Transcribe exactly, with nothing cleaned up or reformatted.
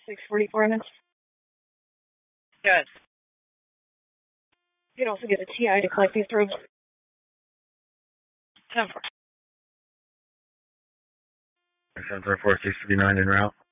six forty-four minutes. Good. You can also get a T I to collect these probes. ten four. seven four four six three nine en route.